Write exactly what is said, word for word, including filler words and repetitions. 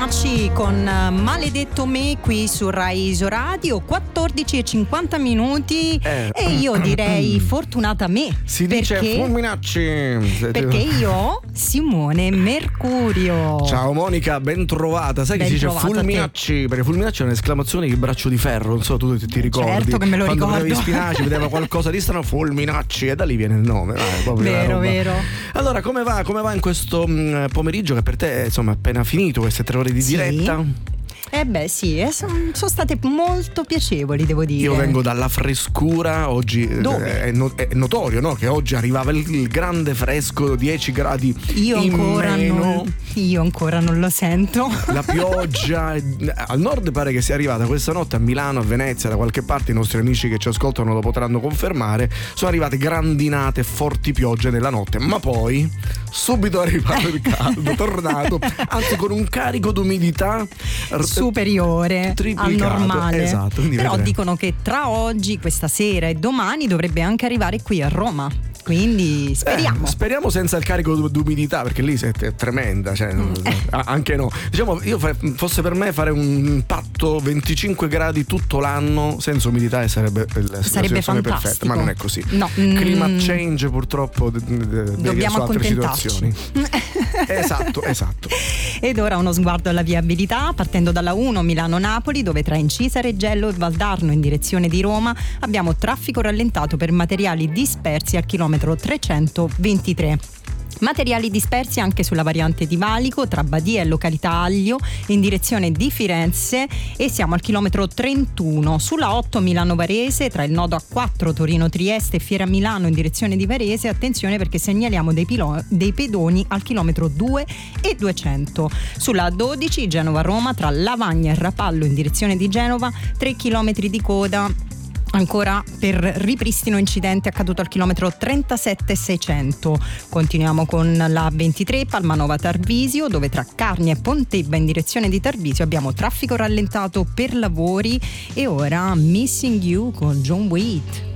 Fulminacci con Maledetto me qui su Rai Isoradio, quattordici e cinquanta minuti eh. e io direi fortunata me. Si dice Fulminacci perché io Simone Mercurio. Ciao Monica, ben trovata. Sai ben che si dice Fulminacci perché Fulminacci è un'esclamazione di braccio di ferro, non so tu ti, ti ricordi? Certo che me lo quando ricordo. Quando spinaci vedeva qualcosa di strano, Fulminacci, e da lì viene il nome. Eh, vero, vero. Allora come va, come va in questo mh, pomeriggio che per te insomma è appena finito queste tre ore di sì. diretta? Eh beh sì, eh, sono, sono state molto piacevoli, devo dire. Io vengo dalla frescura, oggi Dove? È, not- è notorio, no? Che oggi arrivava il, il grande fresco, dieci gradi io in ancora meno. Non, io ancora non lo sento. La pioggia, al nord pare che sia arrivata questa notte a Milano, a Venezia, da qualche parte i nostri amici che ci ascoltano lo potranno confermare, sono arrivate grandinate e forti piogge nella notte, ma poi subito è arrivato il caldo, tornato, anzi con un carico d'umidità superiore triplicato, al normale. Esatto, però vedremo. Dicono che tra oggi, questa sera e domani dovrebbe anche arrivare qui a Roma, quindi speriamo eh, speriamo senza il carico d'umidità, perché lì è tremenda, cioè, eh. anche no, diciamo, io fosse per me fare un patto venticinque gradi tutto l'anno senza umidità e sarebbe la sarebbe situazione fantastico. Perfetta, ma non è così. No. Climate change purtroppo de- de- dobbiamo su altre accontentarci. situazioni. esatto esatto Ed ora uno sguardo alla viabilità, partendo dalla uno Milano-Napoli, dove tra Incisa, Reggello e Valdarno in direzione di Roma abbiamo traffico rallentato per materiali dispersi al chilometro trecentoventitré. Materiali dispersi anche sulla variante di Valico tra Badia e località Aglio in direzione di Firenze, e siamo al chilometro trentuno. Sulla otto Milano Varese tra il nodo A quattro Torino Trieste e Fiera Milano in direzione di Varese, attenzione perché segnaliamo dei, pilo- dei pedoni al chilometro due e duecento. Sulla A dodici Genova Roma tra Lavagna e Rapallo in direzione di Genova, tre chilometri di coda ancora per ripristino incidente accaduto al chilometro trentasette seicento. Continuiamo con la ventitré Palmanova Tarvisio, dove tra Carnia e Pontebba in direzione di Tarvisio abbiamo traffico rallentato per lavori. E ora Missing You con John Waite.